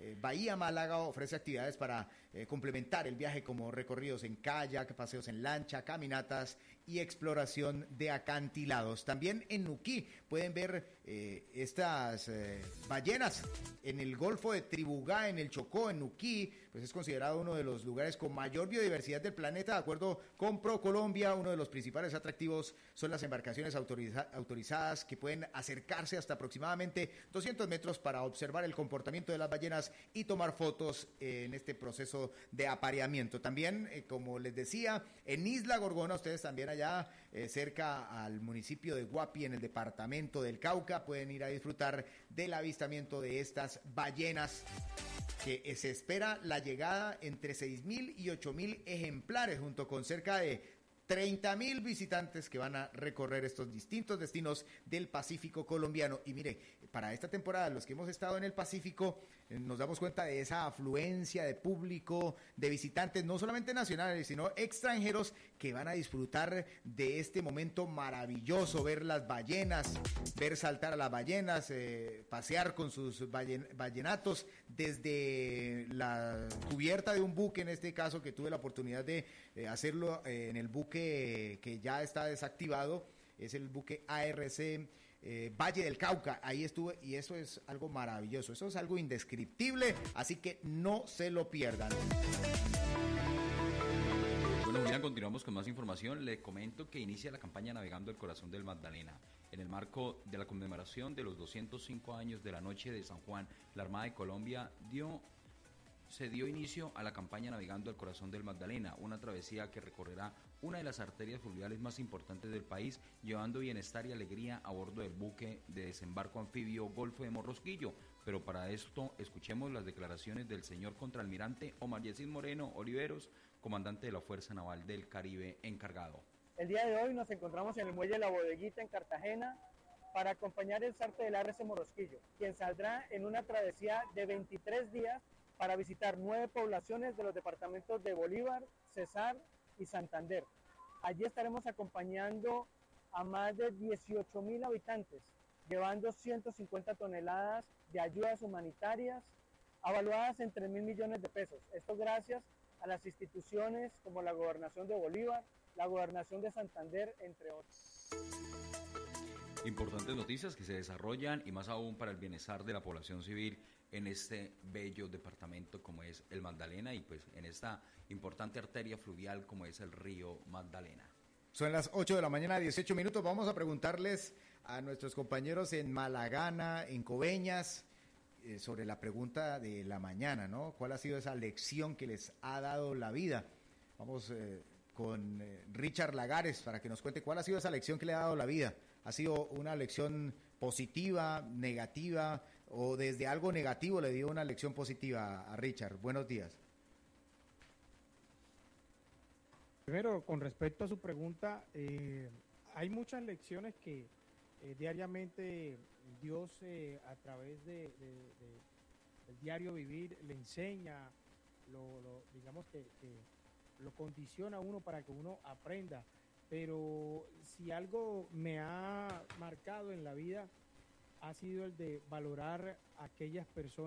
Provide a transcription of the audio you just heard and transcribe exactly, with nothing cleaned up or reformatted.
eh, Bahía Málaga ofrece actividades para eh, complementar el viaje, como recorridos en kayak, paseos en lancha, caminatas y exploración de acantilados. También en Nuquí pueden ver eh, estas eh, ballenas en el Golfo de Tribugá, en el Chocó, en Nuquí, pues es considerado uno de los lugares con mayor biodiversidad del planeta. De acuerdo con ProColombia, uno de los principales atractivos son las embarcaciones autoriza- autorizadas que pueden acercarse hasta aproximadamente doscientos metros para observar el comportamiento de las ballenas y tomar fotos eh, en este proceso de apareamiento. También, eh, como les decía, en Isla Gorgona, ustedes también allá eh, cerca al municipio de Guapi, en el departamento del Cauca, pueden ir a disfrutar del avistamiento de estas ballenas, que se espera la llegada entre seis mil y ocho mil ejemplares, junto con cerca de treinta mil visitantes que van a recorrer estos distintos destinos del Pacífico colombiano. Y mire, para esta temporada, los que hemos estado en el Pacífico, eh, nos damos cuenta de esa afluencia de público, de visitantes, no solamente nacionales, sino extranjeros, que van a disfrutar de este momento maravilloso, ver las ballenas, ver saltar a las ballenas, eh, pasear con sus ballen- ballenatos desde la cubierta de un buque, en este caso, que tuve la oportunidad de eh, hacerlo eh, en el buque que ya está desactivado, es el buque A R C eh, Valle del Cauca. Ahí estuve y eso es algo maravilloso, eso es algo indescriptible, así que no se lo pierdan. Bueno, Julián, continuamos con más información. Le comento que inicia la campaña Navegando el Corazón del Magdalena. En el marco de la conmemoración de los doscientos cinco años de la Noche de San Juan, la Armada de Colombia dio se dio inicio a la campaña Navegando el Corazón del Magdalena, una travesía que recorrerá una de las arterias fluviales más importantes del país, llevando bienestar y alegría a bordo del buque de desembarco anfibio Golfo de Morrosquillo. Pero para esto, escuchemos las declaraciones del señor contraalmirante Omar Yesid Moreno Oliveros, comandante de la Fuerza Naval del Caribe encargado. El día de hoy nos encontramos en el muelle La Bodeguita en Cartagena para acompañar el zarpe del A R C Morrosquillo, quien saldrá en una travesía de veintitrés días para visitar nueve poblaciones de los departamentos de Bolívar, Cesar y Santander. Allí estaremos acompañando a más de dieciocho mil habitantes, llevando ciento cincuenta toneladas de ayudas humanitarias, avaluadas en tres mil millones de pesos. Esto gracias a las instituciones como la Gobernación de Bolívar, la Gobernación de Santander, entre otros. Importantes noticias que se desarrollan y más aún para el bienestar de la población civil en este bello departamento como es el Magdalena y pues en esta importante arteria fluvial como es el río Magdalena. Son las ocho de la mañana, dieciocho minutos. Vamos a preguntarles a nuestros compañeros en Malagana, en Coveñas, eh, sobre la pregunta de la mañana, ¿no? ¿Cuál ha sido esa lección que les ha dado la vida? Vamos eh, con eh, Richard Lagares para que nos cuente cuál ha sido esa lección que le ha dado la vida. ¿Ha sido una lección positiva, negativa, o desde algo negativo le dio una lección positiva a Richard? Buenos días. Primero, con respecto a su pregunta, eh, hay muchas lecciones que eh, diariamente Dios eh, a través de, de, de, del diario vivir le enseña, lo, lo, digamos que, que lo condiciona a uno para que uno aprenda. Pero si algo me ha marcado en la vida ha sido el de valorar a aquellas personas